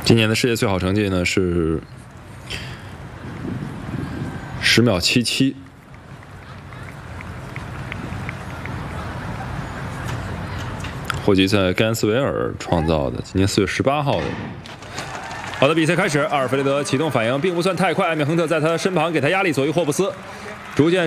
今年的世界最好成绩呢是10秒77。霍吉在甘斯维尔创造的，今年4月18号的。好的，比赛开始，阿尔弗雷德启动反应并不算太快，艾米亨特在他身旁给他压力，左右霍布斯逐渐。